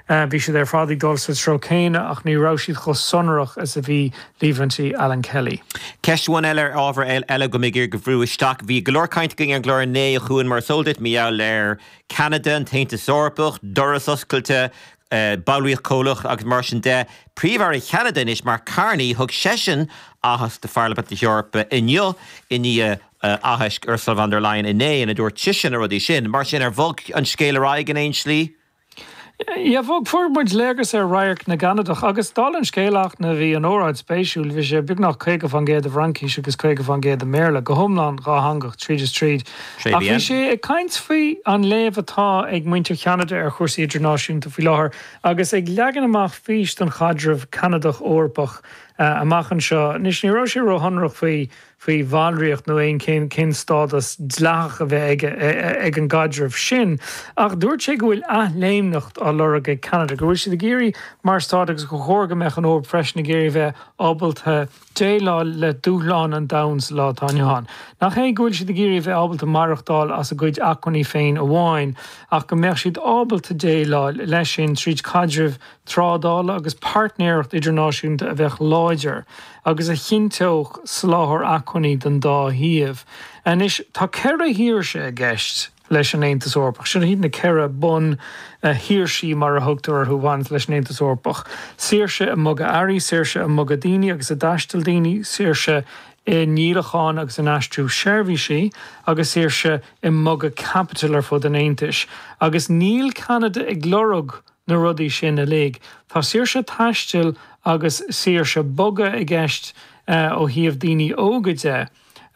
bhí sé ar fádaigh dul sa trócéine ach ní rá siad go sonrach as a bhí líbhantí Alan Kelly. Ceistúin eile ábhar eile go mégéir go bhrú isteach bhí golóir cainteing an glóir né a chuin mar soldait míall ar Canada an tainte sorpach, doras oscailte, Balríoch cólach agus mar sin de príomhar i Canada is mar carnaí thug sesin áthas de Parliament Europa inniu iní áthas Ursula von der Leyen inné in a dúir tisin a rudí sin, mar sin ar bhog an scéile raig an éon slí? Ja, bhog fuormuid légus ar Raic na Ganadach agus dal an scéileach na bhí an óráid spéisiúil bhí sé big nach chuige van géad a Frankis agus chuige van géad a Méle go thomlan rá hangach tríd is tríd. Ach bhí sé ag caint faoi an léamh atá ag muintir Canada ar chuirsaí idirnáisiúnta faoi láthair agus ag leagan amach fís don chadramh Canadach Orpach amachchan seo níos ní rá sé rohanrach faoi bhálríocht nó éon cin stádas dleach a bheith ag an gadramh sin ach dúirt sé go bhfuil athléimnacht á lorg ag Canada go bhfuil si de géirí mar stádas go chóirga meach an óir freis na géirí bheith ábalta déilá le dúchláán an downs lá táineán. Nach é gúil si de géirí bheith ábalta marachtáil as a gcuid acroní féin amháin ach go meach siad ábalta déilá leis sin tríd cadramh trádála agus partnéireacht idirnáisiúnta a bheith láidir agus a chinteoch sláthar acroní den dá híamh. An is tá ceithre híirse a gceist leis an Aontas Orpach. Sin híad na ceithre bun híirsí mar a thugtar thu bhaint leis an Aontas Orpach. Saoirse a mug a airí, saoirse a mug a daoine agus a daistal daoine, saoirse i nílachán agus an astrú seirbhísí agus saoirse i mug a capital ar fud an Aontais. Agus níl Canada ag glorug na rudaí sin a léig. Tá saoirse taistil agus saoirse boga i gceist ó híomh daoine ógaide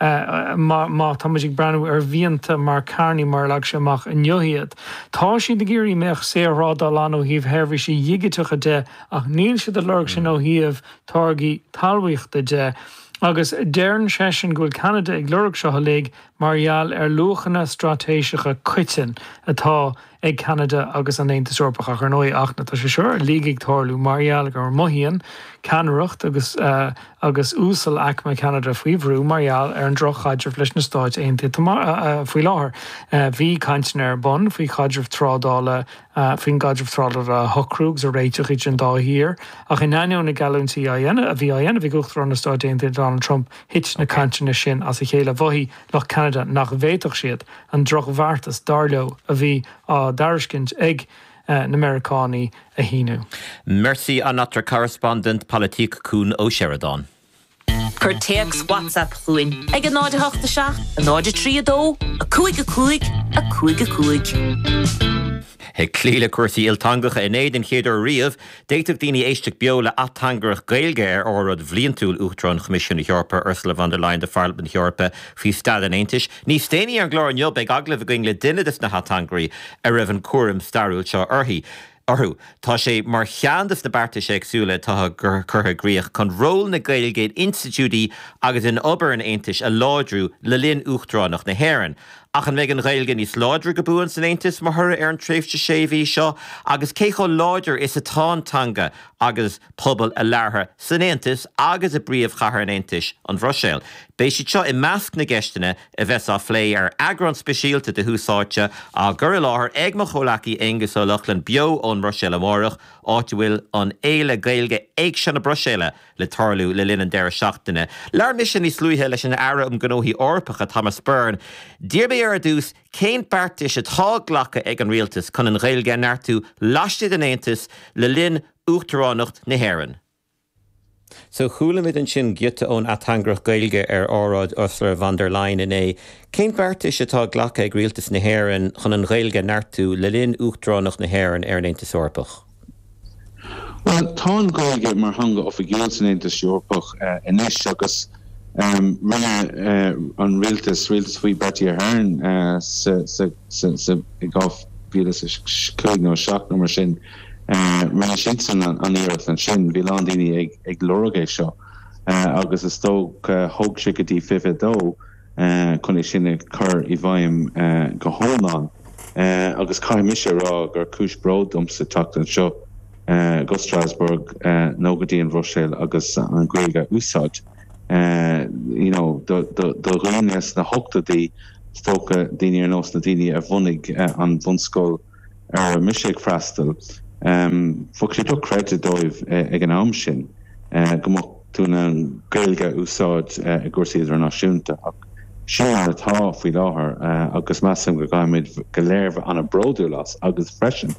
má táidig breanú ar bhíonanta mar carnaí mar leag sé amach in niohiad. Tá sí de géirí meach sérádá an ó híomh herbhísí dhiigitecha de ach níl si de lurg sin ó híomh targaí talmhaíochta de. Agus dearn sesin gúil Canada ag glorg seo léig margheall ar luchanna stratéisicha cuitin atá ag Canada agus an Aontas Orpach ach ar nói achna tá sé seoir líigh tarlú margheall gur mothíonn ceannaireacht agus úsal acma Canada faoi bhrú margheall ar an droch chadramh leis na Stáit Aontaithe faoi láthair. Bhí caiinteanna ar bun faoi chadramh trádála faoin gadramh trádála thocrúgs a réiteach iad an dá hír ach in aineann na galúntaí a bhí bhí guchtar an na Stáit Aontaithe Donald Trump hit na caiinteanna sin as a chéile bhaithí lech Canada nach bhéadach siad an droch bhartas darleo a bhí á dariscint ag na-Americánaí a híniú. Merci an notre correspondent politique cún ó Sheridan. Cur teacs WhatsApp chuin ag an náide 87, an náide 32, a cúig. He clíle cuasaí iltangacha in éidir chéidir riamh, déitach daoine éisteach beola attangarach gailge ar órad bhlíontúil uachtarán Comisiúna Eorpa Ursula von der Leyen de Parliament Eorpa faoi Stad an Aontais. Ní stéine an glór an job ag aglah a going le duine na hatangarí a raibh an cuarim starúil seo orthaí. Orthú, tá sé mar cheandas na barta sé agsúla tá curtha gríoch chun ról na Gaelgate Institute agus in obair an Aontais a ládrú le linn uachtaránach na hÉireann. Ach an megan Gaelga níos ládra go buan san Aontais mar thura ar an tréimhte séhí seo agus cécho láidir is a tántanga agus pobl a leartha san Aontais agus a bríomh chathair an Aontais an Bhroiséil. Béis siad seo i measc na gceistena a bheits á phlé ar agran speisialta de húsáite a gur láthair ag mo cholachaí agus ó Lochlan bio ón Bhroiséil amórach áit bhfuil an éile Gaelga ag sin na Bhroiséile le tarlú le linn an deire seachtaine. Lear mission níos luithe leis an aire gnóthaí orpacha Thomas Byrne. Dírbé ar a dús céint beartais a táglacha ag an rialtas chun an Gaelga neartú laiste an Aontais le linn uachtaránacht na hÉireann. So chulamid an sin giute ón attangrach Gaelga ar órad Ursula von der Leyen in é. Céint beartais atá glacha ag rialtas na hÉireann chun an Gaelga neartú le linn uachtaránacht na hÉireann ar an Aontas Orpach? Well, tá an Gaelga mar hanga of a gil san Aontas Eorpach inis agus rinne an rialtas faoi Betty Ahern sa gáf bílas cúig nó seach nó mar sin rinne sin san an éireacht an sin bhí an daoine ag glóragé seo agus is tóg thug si go dtí fife dó chun é sin chur i bhaim go hónán agus caiimiise rá gur cúis bródum sa tacht an seo go Strasbourg nó go dtí an Bhroiséil agus an Gaelga úsáid. Do réines na hochtadaí tóca daoine ar nós na daoine a bhunaigh an bhunscoil ar misisiigh freastal Fog sé credit dóibh ag an am sin gomach tún an gailge úsáid a gcuirsaí ar náisiúnta ach sin atá faoi láthair agus meam go gaiimiid go léirh an a broadú las agus freisin.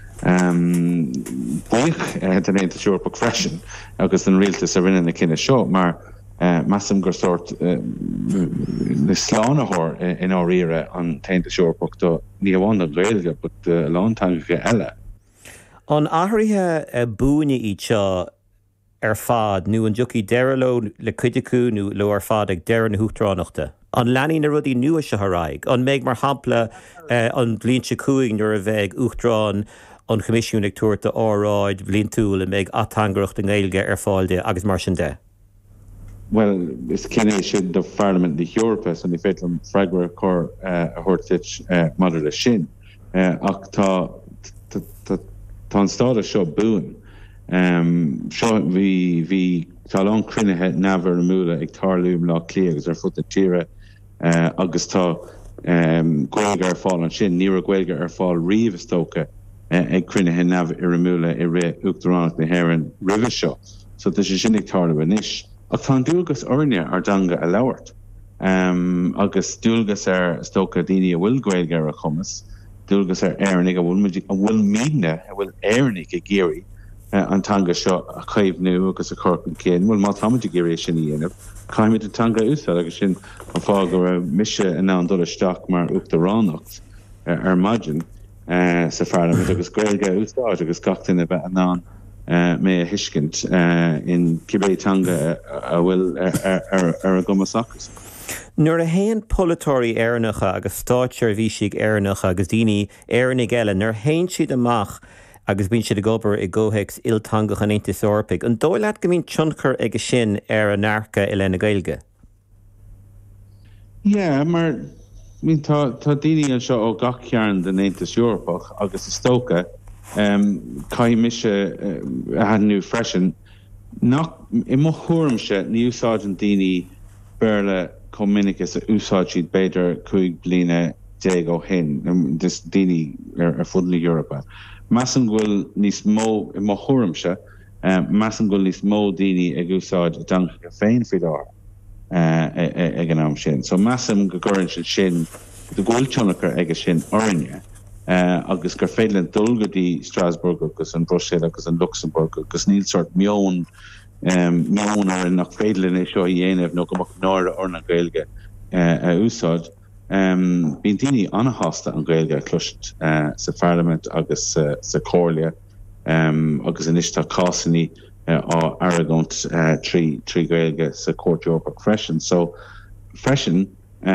Buich den éanta Seorpach freisin agus an rialtas a rinne na cinenne seo, mar meam gur sort na sláánthir in áíire an tainte Seorpach do ní bháin a gailge, but lántangacha eile. An áthraithe búine iad seo ar fad nu an dúchaí deireló le cuideú nó le ar fad ag deir na hútránachta. An leanaí na rudí nua se thráig, an méid mar hampla an bblionse cuaig nuair a bheith úchtrán an comisiún ag tuairta áráid bblionn túil a méid atangaracht an Gaeilge ar fáilde agus mar sin de. Well, is cinné sin do Parliament na Europa san i féitlam freigra chur a thuirtit madidir le sin ach tá an stáda seo buin. Seo bhí talán cruinnethe nabhar múla ag tarlúm lá clí agus ar fut na tíre agus tá Gaeilge ar fáil an sin, ní Gaeilge ar fáil riomh tóca ag cruinnethe nabh ar múla i ré Uachtaránach na hÉireann roimhe seo. So tá sé sin ag tarla inis. Ach tá dúlgus orne ar danga a labhart. Agus dúlgus ar tóca daoine a bhfuil Gaeilge ar a chumas, dúlgus ar éannig a bhfuil míne a bhfuil éannig a géirí antanga seo a chaimhnú agus a corcan cén, bhfuil má táid géirí sin dhéanamh, caiimiid antanga úsá agus sin an fá gur mise an ná dul isteach mar Uachtaránach ar maidin sa Parliament agus Gaeilge úsáid agus gachtain a bheith an ná mé a hiiscint in cibétanga a bhfuil ar a gomasachas. Nuair a héan polatóirí éannacha agus stáitear bhí siad éannacha agus daoine éannig eile, nuair héin siad amach agus bíonn siad a gobar i ggóthaics iltangach an Aontas Eorpaigh. An dóil leat go bhíonn tionchar ag sin ar an airce i lena Gaeilge? Mar tá daoine an seo ó gach cearn den Aontas Eorpaigh agus is tóca caiimiise a hanú freisin i mo thuairmse ní úsáid an daoine bearla communicus a úsáid siad beidir 5 bliana 10 ó hin, dis daoine ar fudla Europa. Meam ghfuil níos mó i mo thuairmse, meam ghfuil níos mó daoine ag úsáid a dancha féin faoi láthair ag an am sin. So meam go gcuireann sin do ghfuil tionachar ag sin orine. Agus gur féileann dulgadí Strasbourg agus an Brussels agus an Luxembourg agus níl sort meon ar nach féileann é seo dhéanamh nó go náire orna Gaeilge a úsáid. Bhíonn daoine anachasta an Gaeilge cluist sa Parliament agus sa Chorlia agus in istá cásanní á Aragont trí Gaeilge sa Court Eorpach freisin. So freisin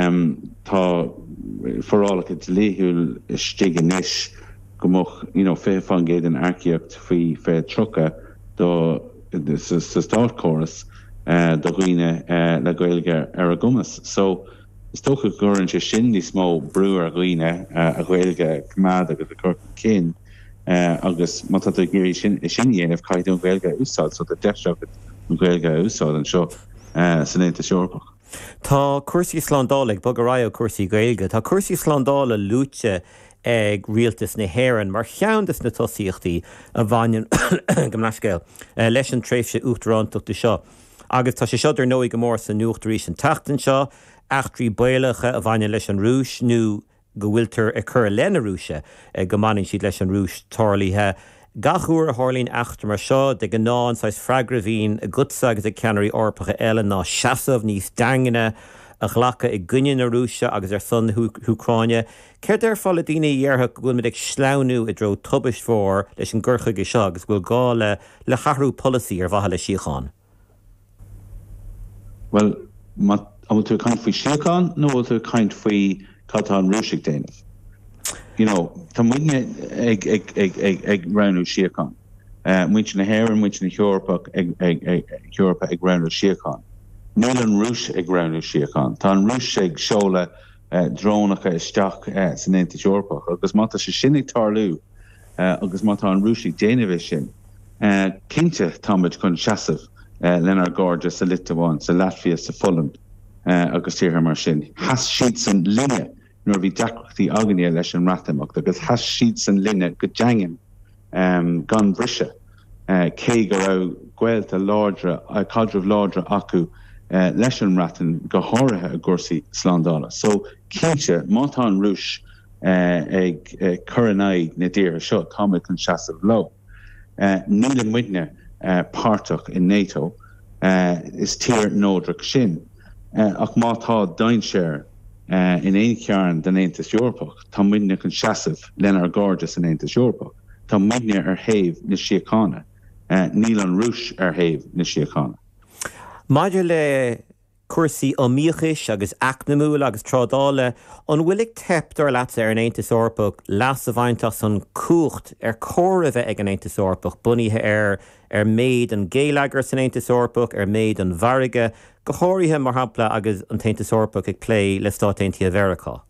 tá forrálacha léithúil stigin níos gomach fé fan géad an airceacht faoi fé trocha do sa Stát Chóras do ghuine le Gaeilge ar a gumas. So is tócha gcuireann sé sin níos mó brú ar ghuine a Gaeilge cumad agus a corcan cén agus má tá géirí sin dhéanamh caiidún Gaeilge úsáid, so de deisteach an Gaeilge úsáid an seo san Aontas Eorpach. Tá cuasaí slandálaigh bag raibh cuasaí Gaeilge, tá cuasaí slandála lúte ag rialtas na hÉireann mar cheantas na tosaíochtaí a bhaineann gomnaiscéil leis an tréimhse uachtaránachta seo. Agus tá sé seo ar nóí go mór san nuachtarí sin tachtain seo, achtarí béalacha a bhaineann leis an rúis nó go bhfuiltar a chur lena rúise go maiann siad leis an rúis tarlaithe. Gachúr a hálín achtar mar seo de gnáin sais freigra bhín a gutsa agus a ceanirí orpacha eile ná seasamh níos dangana a ghlacha i gcuine na rúise agus ar son Ucráine. Céir ar fála daoine dheartha go bhfuil ag sleanú i dro tubais fór leis an ggurcha go seo agus bhfuil gá le charú policy ar bhaithe le síocháin. Well, am tú caint faoi síocháin nó tú caint faoi catá an rúiseach déanamh. Tá muine ag ranú síocháin. Muinte na hÉireann, muinte na Eorpach ag ranú síocháin. Níl an rúis ag ranú síocháin. Tá an rúis ag seola drónacha isteach san Aontas Eorpach, agus má tá sé sin ag tarlú agus má tá an rúiseach déanamh sin. Cinnte táid chun seasamh lenar gáde sa Litváin, sa Latvia, sa Poland agus tíortha mar sin. Has siad san linne nuair bhí deachtaí aganí leis an ratamach, agus has siad san linne go deangin gan brise cé go raibh gweilta ládra cadrih ládra acu leis an ratan go háirithe a gcúrsaí sládála. So cínte mátá an rúis ag chorannaigh na ddíre seo táid an seasamh lo. Níl an muidne páirteach in NATO is tír nódrach sin. Ach mátá dainséir in éon cearn den Aontas Eorpach, tá muidne an seasamh lenar Gorgeous in Aontas Eorpach. Tá muidne ar thaobh na síochána. Níl an rúis ar thaobh na síochána. Maidir le cuasaí ómíochais agus acnamúil agus trádála an bhfuil teptar leat ar an Aontas Eorpach las a bhaintach an cúcht ar córamh ag an Aontas Eorpach buníthe ar méid an géileagar san Aontas Eorpach ar méid an bharige go háirithe mar hampla agus an Aontas Eorpach ag plé le Stát Aontaithe Mheiriceá.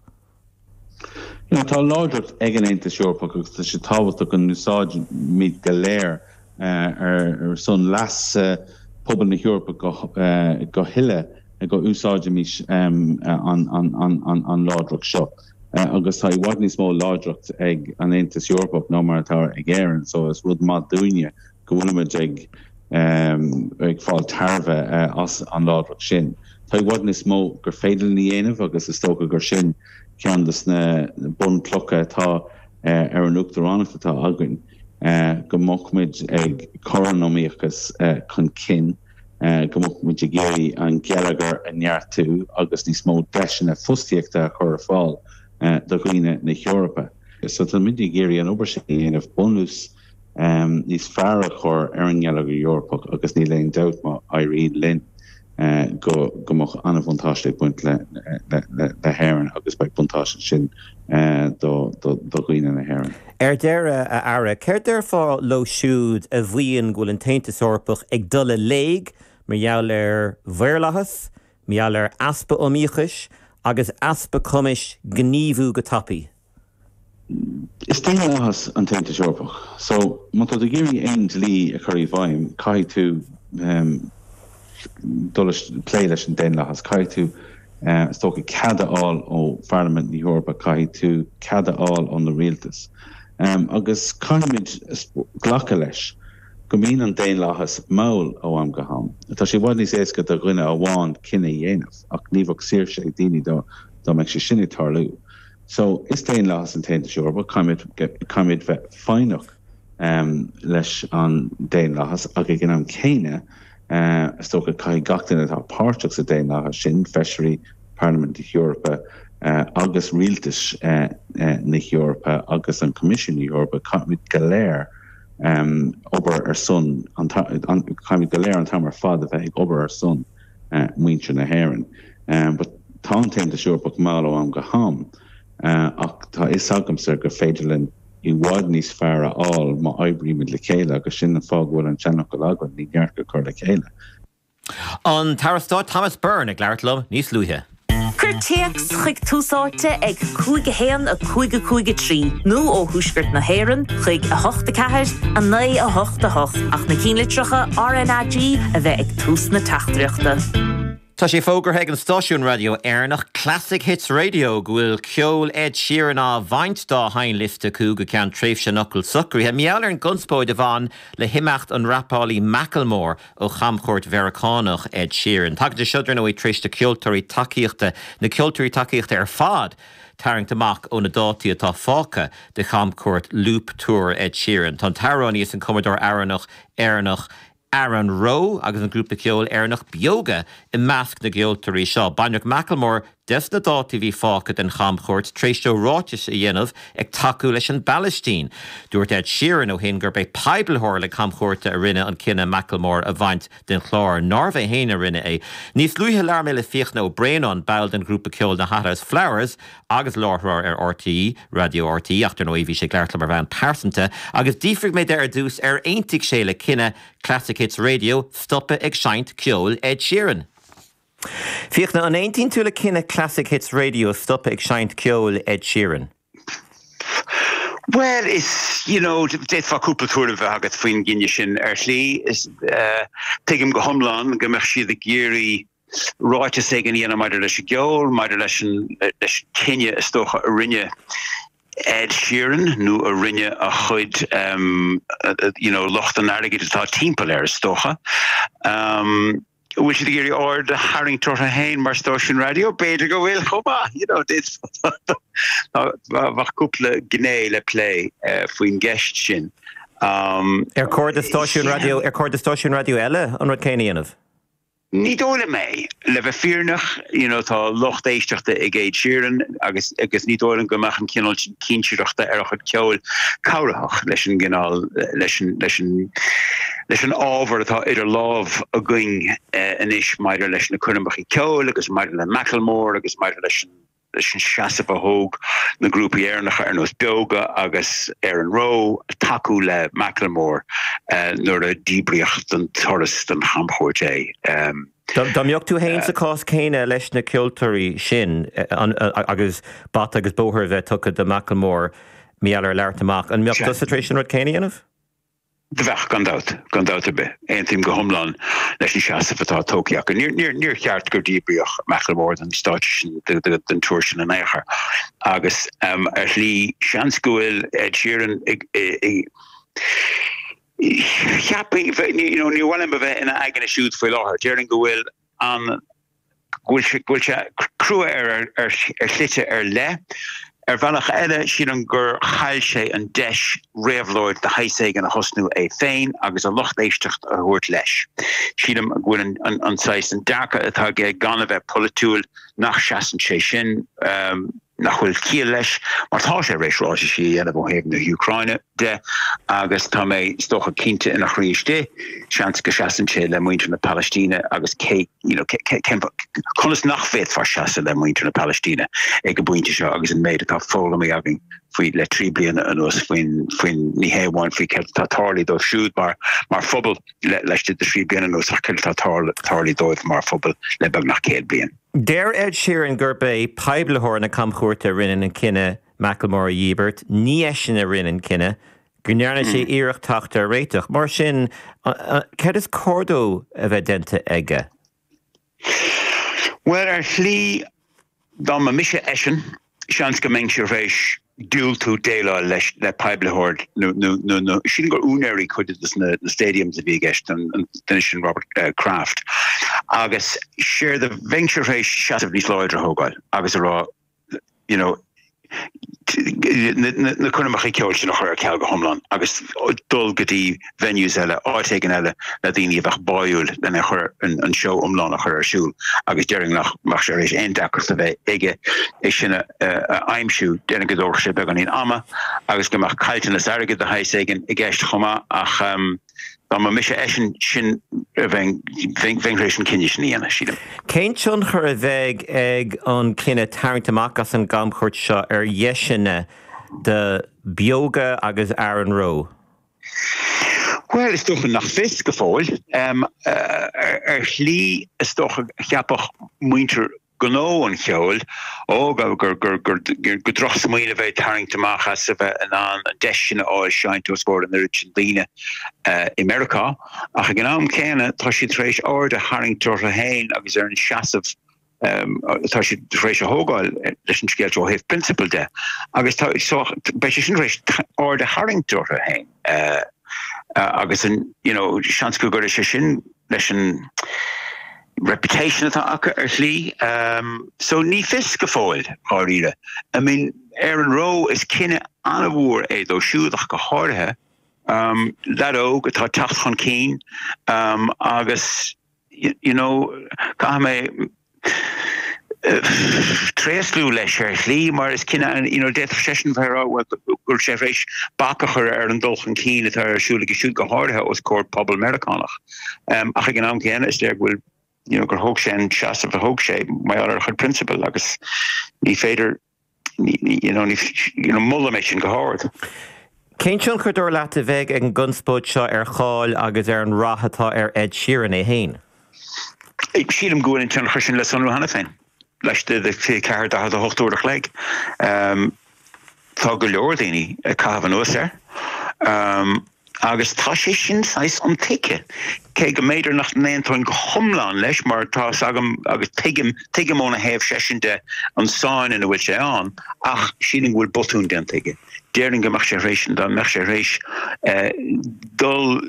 Tá láideacht ag an Aontas Eorpach agus tá sé tábhachtach an úsáid míad go léir ar son las pobal na Eorpach go hiile go úsáide mis an láideacht seo. Agus tá bhhad níos mó láideacht ag an Aontas Eorpach ná mar atá ag éireann, so is rud má dúine go bhfuilimiid ag fáil tarbheith as an láideacht sin. Tá bhhad níos mó gur féidir ní dhéanamh agus is tócha gur sin ceandas na bun clocha atá ar an uachtaránach atá againn go mbeadh ag choranóíochas chun cin go mbeadh géirí an gealagar a neartú agus níos mó deisina fustiíochta chur fáil do dhaoine na Eorpa. So tá muidig géirí an obair sin dhéanamh bonús níos fearr chur ar an gealagar Eorpach agus ní léon doubt má éirí linn go mbeadh anbhuntáiste buint le héireann agus beidh buntáiste sin do dhaoine na héireann. Deire a ara, céir deir fá lo siúd a bhíonn go an Aontas Eorpach ag dul a léig mar gheall ar bhéirlachas, meall ar aspa ómíochais agus aspa cumis gníomhú go tapaí. Is déine lechas an Aontas Eorpach. So má tá géirí aon lí a chuirí bhaim cai tú plé leis an déine lechas, cai tú stocha cadaáil ó Parliament na Eorpa, cai tú cadaáil ón na rialtas. Agus caiimiid ghlacha leis go mín an déine lechas maul ó am go ham. Tá sé bhhaid níos éasca do dhuine a bháin cinenne dhéanamh ach níomhah saoirse ag daoine dá meid sé sinna tarlú. So is déine lechas an Aontas Eorpach caiimiid bheith fáineach leis an déine lechas ag ag an céine stocha cai gachtainna tá páirteach sa déine lechas sin Fishery Parliament na Eorpa agus rialtas na Eorpa agus an Commission na Eorpa caiimiid go léir obair ar son caiimiid go léir an tamar fad a bheith ag obair ar son muintre na héireann. But tá an Aontas Eorpach mála ó am go ham ach tá is agamsa go féidirlinn I bhhaid níos fearr áil má oibríimiid le chéile agus sin na fág bhfuil an teannach go leagainn ní neart go chuir le chéile. An Tarrastá Thomas Byrne ag leirtlumm níos luithe. Cur teacs chuig túsáte ag 5 a 5 nó ó thuisgurt na héireann chuig a 8 a 9 a 8 ach na cínlitricha RNAG a bheith ag tús na tachtreachta. Tá sé fógarthe an stáisiún radio Éireannach Classic Hits Radio gohfuil ceol Ed Sheeran á bhaint dá hain lifte cúga cean tréimh sin ocail sucraí. Meallar an gunspóid a bhain le himeacht an rapálaí Macklemore ó chamchóirt Mheiriceánach Ed Sheeran. Tá de siodar nó i tríiste ceoltóirí takeíochta na ceoltóirí takeíochta ar fad tarraingt amach ó na dátaí atá fáca de chamchóirt Loop Tour Ed Sheeran. Tá tarráí is an Commodore Éireannach Aaron Rowe agus an grúpa ceol Éireannach Bioga I measc na geoltóirí seo. Bainneach Macklemore des na dátaí bhí fáca den chamchóirt tréisteo ráiteas a dhéanamh ag takeú leis an Ballastín. Dúirt Ed Sheeran ó hin gur beidh peibleóir le chamchóirta a rinne an cinenne Macklemore a bhaint den chlár Norveh héine rinne é. Níos luithe lear mé le fíochna ó Bréanon bail den grúpa ceol na Hatters Flowers agus láthrar ar RTE, Radio RTE, achtar nó bhí sé gglairtlam ar bhean persanta, agus dífrig méid ar dús ar aontaigh sé le cinenne Classic Hits Radio stoppe ag seint ceol Ed Sheeran. Fíochna an 18 tú le cinenne Classic Hits Radio stoppe ag seint ceol Ed Sheeran. Well, it's, you know, det var koppeltoer of agat fin ginje sin erslí is tegum go homlan go mer si de géri ráite segen í maidir leis geol, maidir leis Kenya stocha a rinne. Ed Sheeran nu a rinne a chud locht an airgid atá timppel stocha. Which the or the Haring Torta Hain mar station radio beidir go bhfuil chomá, dit couple gné le play faoin gist sin. Cóir the station radio eile an Céineanamh. Ní dóla mé le bheith fearnach, tá locht éisteachta ag Ed Sheeran agus ní dóla go meach an cinseachta ar a chud ceol cabhrach leis an gginál leis an ábhar atá idir lámh a going inis maidir leis na Cuireanbach ceol agus maidir le Macklemore agus maidir leis an seasamh a thóg na grúpa éarnacha ar nos beoga agus Aaron Rowe takeú le Macklemore nuair a díbriocht an toras an champchóirt é. Dá mbeocht tú hain sa cás céine leis na ceoltóirí sin agus bat agus bóthir bheith tucha de Macklemore míallar leart amach an mbeocht sa trééis sin rud Céineanamh? De bheith gan dat be eintim go homlan leis an seasamh atá tógach. Níor cheart gur díbrioch Macklemore an stáit den túir sin an éair. Agus ar lí seans go bhfuil Ed Sheeran cheappaí ní bhhailm bheith ina aigeanna siúd foiil láthair. Dearan go bhfuil an bhfuil se crua ar chluite ar le. Bhealach eile sin an gur chail sé an deis réamhlóid de haiséigen a hosnú é féin agus a locht éisteacht a thuirt leis. Sílam bhfuil an sais an dacha atá gé gan a bheith politúil nach seasan sé sin nach bhfuil ciall leis, mar tá sé rééisráise sí ana bhhéh na Ucraine de agus tá mé stocha cinnte ina chríiste seans go seasan sé le muintir na Palestíne agus chunas nach féit far seasa le muintir na Palestíne ag go buinte seo agus an méid atá fóla mé agin faoi le trí bliana an us faoin ní héháin faoi ceil tátálaí dó siúd mar phobal leis de trí bliana an us ach ceil tátálaí dóibh mar phobal le bag nach céad blian. Déir Ed Sheeran gur bé peiblethóir na camchúirta rinne an cinenne Macklemore Yebert, ní eisina rinne cinenne, gunnearna sé iireach tachta réiteach. Mar sin, cad is cordó a bheith denta aige? Well, ar lí dá ma mise eisin, seans go mbeidh sé rééis dúil tú déile le peiblethóir nó sin gur únéirí chuide na stadiums a bhí gceist an sin Robert Kraft. Agus séir de bheidh sé rééis seasamh níos láidir thógáil, agus ará, na Cuireanbach ceol sin nach chuir ceall go thomlan, agus dul go dtí venues eile áitéigen eile le daoine bheith baúil lena chuir an seo omláin nach chuir arsúil, agus dearing nach sé rééis aondachas a bheith ige é sinna aimimsú déna go dóir sé beag an íon ama, agus go mar caiilteanna airgid a haiséigen i gceist chomá ach Tá ma mise eisin sin bheith cinne sin íana sílam. Cén sin chur a bheith ag an cinenne tarintach as an gamchúirt seo ar dhéisina de beoga agus Aaron Rowe? Well, is toch nach vis gefoil. Lí is toch cheapach muinter gno an cheol gur dros míle bheith taringtamach as a bheith an deisina áil seint os bór an Líne America. Ach gan am céine tá si trééis áir de Harington a hain agus ar an seasamh tá si rééis a hógáil leis an scéil ó heh principal de. Agus bei sin rééis áir de Harington a hain. Agus an, seans go gur sé sin leis an reputation atá acha ar lí. So ní fis go fáil áíre. I mean, Aaron Rowe is cinenne anna bhór é dó siúdach go háirithe, le óg atá tacht chun cín, agus, cá mé tréslú leis ar lí, mar is cinenne, death session bhar gur sé rééis bacachar ar an dulchan cín atá ar siúla go siúd go háirithe os cóir pobl Americanach. Ach gan am céine is déir bhfuil gur hoog sé an seasamh a hoog sé mai ar chud principal agus ní féidir mulla mé sin go háirt. Cén sin chuidir leat a bheith ag an gunspóid seo ar cháil agus ar an rathatá ar Ed Sheeran é hain? Ag sílam goin in tún chusin le sonú hana féin. Leis de ceir a hochtúach le. Tá go leor daoine a cahabh an uas agus tá sé sin sais an tiike. Ke go méidir nach neintn go homlan leis mar tá agam agus tiigem on a hef sessionte an sáin in a wit sé an ach síling bhfuil botún den tiige. Déring gemach sé rééis dan me sé rééis dul